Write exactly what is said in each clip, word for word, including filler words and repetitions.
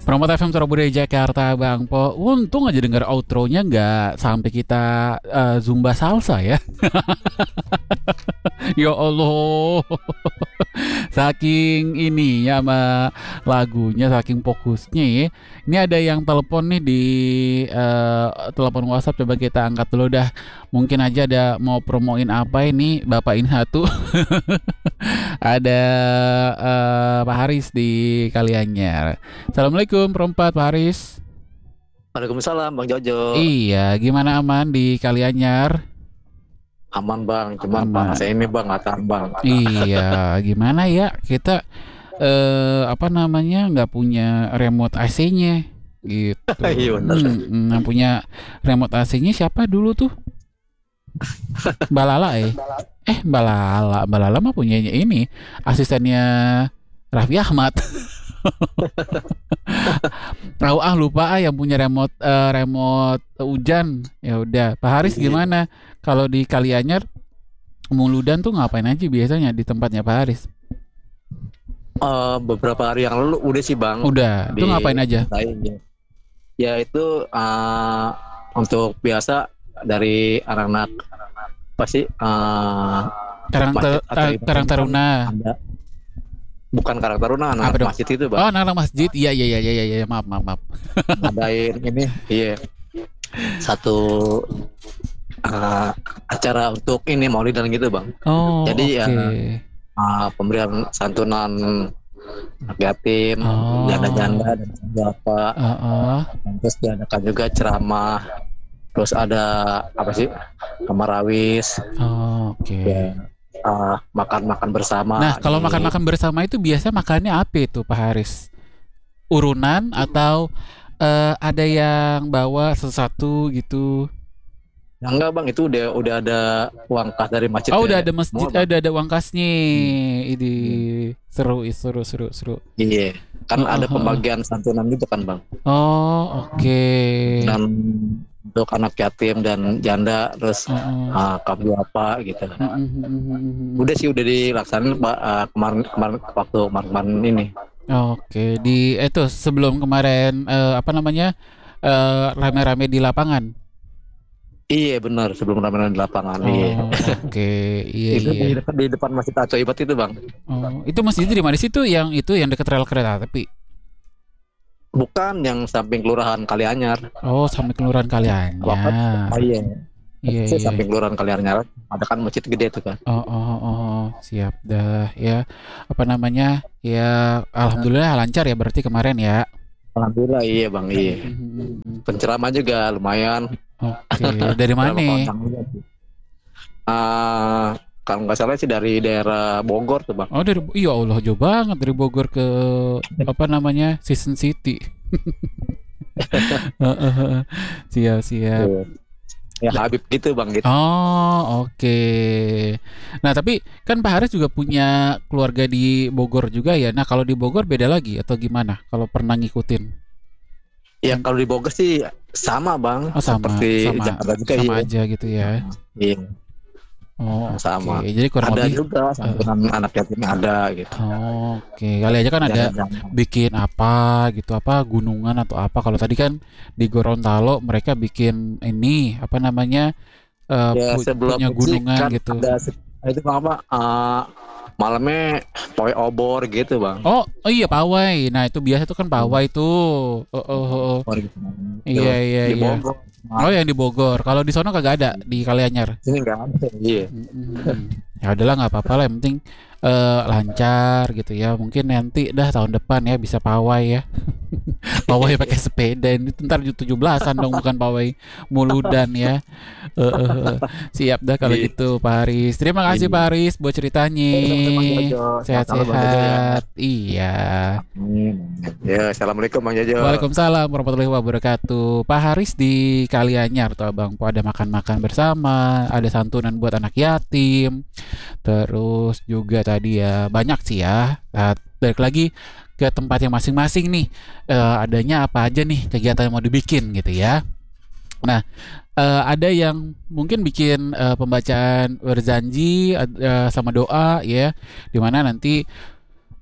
Promote F M Surabaya Jakarta Bang Po. Untung aja denger outro-nya nggak sampai kita eh, Zumba salsa ya. Ya Allah. Saking ini ya sama lagunya, saking fokusnya ya. Ini ada yang telepon nih di eh, telepon WhatsApp, coba kita angkat dulu dah. Mungkin aja ada mau promoin apa ini Bapak ini satu. Ada eh, Pak Haris di Kalianyar. Assalamualaikum perempat Pak Haris. Waalaikumsalam Bang Jojo. Iya, gimana aman di Kalianyar? Aman Bang, cuman Aman. panas ini Bang, nggak tahan Bang. Iya, gimana ya kita eh apa namanya nggak punya remote A C-nya gitu. Iya bener. Hmm, yang punya remote A C-nya siapa dulu tuh? Balala eh. Eh Balala, Balala mah punyanya ini asistennya Raffi Ahmad. Tahu ah lupa ah yang punya remote eh, remote hujan. Ya udah, Pak Haris gimana? Kalau di Kalianyar Muludan tuh ngapain aja biasanya di tempatnya Pak Haris? Eh, beberapa hari yang lalu udah sih Bang. Udah, Di- tuh ngapain aja? Ya itu eh, untuk biasa dari anak-anak apa sih? eh, Karang masjid Ter- atau eh, ibadah Karang kan Taruna. ada. Bukan Karang Taruna, Apa anak dong? masjid itu Oh, Bang. anak-anak masjid. Iya, iya, iya, iya, iya, maaf, maaf, maaf. Ngadain ini, iya satu eh, acara untuk ini maulidan gitu Bang. Oh, Jadi, oke. ya, Uh, pemberian santunan anak yatim, Oh. janda-janda dan bapak. Heeh. Terus diadakan juga ceramah. Terus ada apa sih? Kamarawis, Oh, oke. ya, uh, makan-makan bersama. Nah, kalau di- makan-makan bersama itu biasa makannya apa itu, Pak Haris? Urunan atau eh, ada yang bawa sesuatu gitu? Ya, enggak Bang, itu udah udah ada uang kas dari masjid. Oh, ya. udah ada masjid, Semua, Bang. ada ada uang kasnya. Ini seru, seru, seru, seru. Iya, kan Heeh, ada heeh. pembagian santunan gitu kan Bang. Oh, oke. Dan untuk anak yatim dan janda, terus Heeh. uh, kamu apa gitu. Mm, mm, mm, mm, mm. Udah sih udah dilaksanain Pak, uh, kemarin kemarin waktu kemarin ini. Oke, di itu sebelum kemarin eh, apa namanya eh, rame-rame di lapangan. Iya benar, sebelum ramadan di lapangan. Oh, Iya. oke, iya Itu iya. di depan di depan Masjid Al-Coibat itu Bang. Oh, itu masjidnya di mana sih tuh? Yang itu yang dekat rel kereta api. Bukan yang samping Kelurahan Kalianyar. Oh, sampai kelurahan Kalianyar. Oh iya. Iya Itu iya. samping Kelurahan Kalianyar. Ada kan masjid gede itu kan. Oh, oh, oh, oh, siap dah ya. Apa namanya? Ya, alhamdulillah lancar ya berarti kemarin ya. Alhamdulillah iya Bang, iya. Mhm. Penceramah juga lumayan. Oke, dari mana? Ceramah kondang juga sih. Ah, kalau nggak salah sih dari daerah Bogor tuh Bang. Oh, dari iya Allah jauh banget dari Bogor ke apa namanya? Season City. Heeh, heeh. Siap, siap. Iya. Ya Habib gitu Bang gitu. Oh, oke. Nah, tapi kan Pak Haris juga punya keluarga di Bogor juga ya. Nah, kalau di Bogor beda lagi atau gimana? Kalau pernah ngikutin? Ya kalau di Bogor sih sama Bang, Oh, sama, seperti sama, Jakarta juga sama iya. aja gitu ya. Iya. Oh, Sama. oke. Jadi kurang Ada lebih. juga santunan anak yatim ada gitu. Oh, oke. Kali aja kan ada Jangan-jangan. bikin apa gitu, apa gunungan atau apa. Kalau tadi kan di Gorontalo mereka bikin ini apa namanya eh, Ya pu- sebelum punya itu sih gunungan kan gitu. ada se- itu Bang apa? eh, malamnya pawai obor gitu Bang. Oh, oh iya pawai. Nah, itu biasa tuh kan pawai tuh. Oh, oh, oh, oh. Obor gitu. Iya, iya, Di iya. Bogor. Oh, yang di Bogor. Kalau di sono kagak ada di Kalianyar. Sini nggak ada. Iya. Mm-mm. Ya udahlah nggak apa-apa lah. Yang penting eh, lancar gitu ya. Mungkin nanti dah tahun depan ya bisa pawai ya. Pawai pakai sepeda ini ntar tujuh belasan dong bukan pawai muludan ya. Eh, eh, eh. Siap dah kalau Iya. gitu Pak Haris. Terima kasih Iya. Pak Haris buat ceritanya. Sama-sama, Bang Jojo. Sama-sama, Bang Jojo, ya. Sehat-sehat. Iya. Amin. Ya, assalamualaikum Bang Jojo. Waalaikumsalam warahmatullahi wabarakatuh. Pak Haris di Kalianyar tuh Abang Po ada makan-makan bersama, ada santunan buat anak yatim. Terus juga tadi ya banyak sih ya. Nah, balik lagi ke tempat yang masing-masing nih. Eh, adanya apa aja nih kegiatan yang mau dibikin gitu ya. Nah, eh, ada yang mungkin bikin eh, pembacaan berzanji ad- eh, sama doa ya, dimana nanti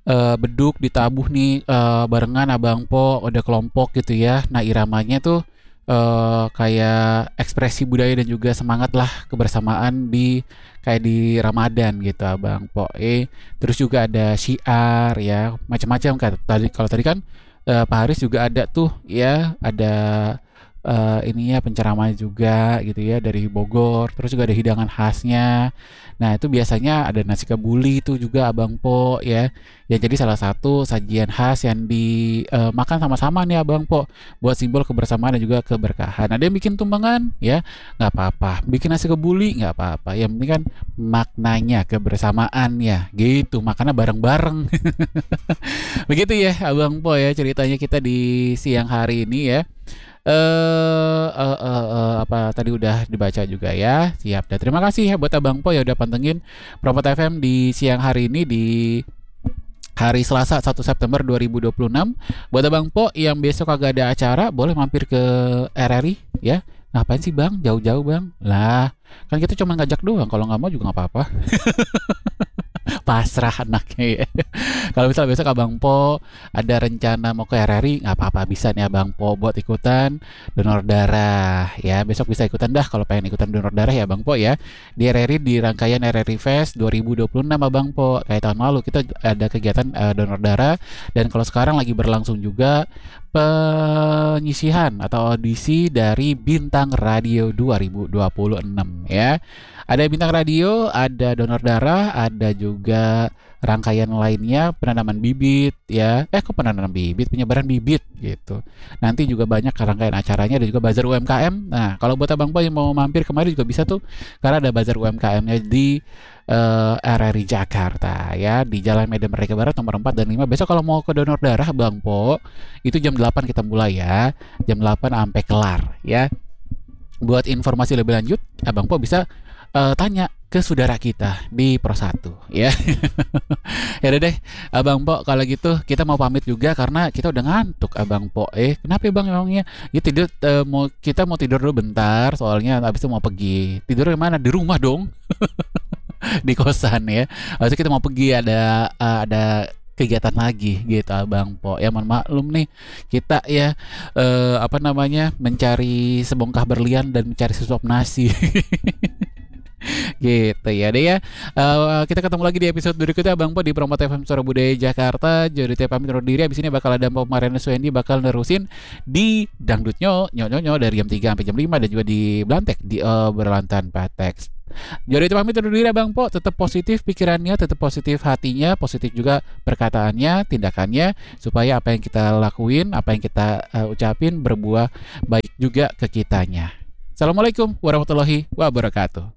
eh, beduk ditabuh nih eh, barengan Abang Po, ada kelompok gitu ya. Nah, iramanya tuh eh, kayak ekspresi budaya dan juga semangat lah kebersamaan di kayak di Ramadan gitu Abang Po. Eh, terus juga ada syiar ya, macam-macam kan. Tadi kalau tadi kan eh, Pak Haris juga ada tuh ya, ada eh, ininya penceramah juga gitu ya dari Bogor, terus juga ada hidangan khasnya. Nah, itu biasanya ada nasi kebuli itu juga Abang Po ya. Ya jadi salah satu sajian khas yang dimakan sama-sama nih Abang Po buat simbol kebersamaan dan juga keberkahan. Ada yang bikin tumpengan ya, nggak apa-apa. Bikin nasi kebuli nggak apa-apa. Yang penting kan maknanya kebersamaan ya, gitu. Makannya bareng-bareng. Begitu ya Abang Po ya ceritanya kita di siang hari ini ya. Eh eh, eh, eh, apa tadi udah dibaca juga ya. Siap. Dan terima kasih ya buat Abang Po yang udah pantengin Promot F M di siang hari ini di hari Selasa satu September dua ribu dua puluh enam. Buat Abang Po yang besok agak ada acara, boleh mampir ke R R I ya. Ngapain sih Bang? Jauh-jauh Bang. Lah, kan kita cuma ngajak doang. Kalau nggak mau juga nggak apa-apa. Pasrah anaknya ya. Kalau misalnya besok Abang Po ada rencana mau ke R R I, nggak apa-apa, bisa nih Abang Po buat ikutan donor darah ya. Besok bisa ikutan dah kalau pengen ikutan donor darah ya Abang Po ya. Di R R I di rangkaian R R I Fest dua ribu dua puluh enam Abang Po. Kayak tahun lalu kita ada kegiatan uh, donor darah, dan kalau sekarang lagi berlangsung juga penyisihan atau audisi dari Bintang Radio dua ribu dua puluh enam ya. Ada Bintang Radio, ada donor darah, ada juga rangkaian lainnya penanaman bibit ya. Eh kok penanaman bibit, penyebaran bibit gitu. Nanti juga banyak rangkaian acaranya, dan juga bazar U M K M. Nah, kalau buat Abang Po yang mau mampir kemarin juga bisa tuh, karena ada bazar U M K M-nya di uh, R R I Jakarta ya, di Jalan Medan Merdeka Barat nomor empat dan lima. Besok kalau mau ke donor darah Abang Po, itu jam delapan kita mulai ya. Jam delapan sampai kelar ya. Buat informasi lebih lanjut, Abang Po bisa uh, tanya ke saudara kita di Pro satu ya. Ya udah deh Abang Po, kalau gitu kita mau pamit juga karena kita udah ngantuk Abang Po. Eh kenapa ya Bang emangnya? Ya tidur uh, mau kita mau tidur dulu bentar soalnya habis itu mau pergi. Tidur di mana? Di rumah dong. Di kosan ya. Habis itu kita mau pergi, ada uh, ada kegiatan lagi gitu Abang Po. Ya mohon maklum nih kita ya uh, apa namanya mencari sebongkah berlian dan mencari sesuap nasi. Gitu ya deh ya. Uh, kita ketemu lagi di episode berikutnya Bang Po di Promot F M Suara Budaya Jakarta. Jadi tiap pamit undur diri. Abis ini bakal ada Mbak Mariana Suendi bakal nerusin di Dangdutnyo Nyo Nyo dari jam tiga sampai jam lima, dan juga di Blantek di obrolan tanpa teks. Jadi pamit undur diri Bang Po. Tetap positif pikirannya, tetap positif hatinya, positif juga perkataannya, tindakannya, supaya apa yang kita lakuin, apa yang kita uh, ucapin berbuah baik juga ke kitanya. Assalamualaikum warahmatullahi wabarakatuh.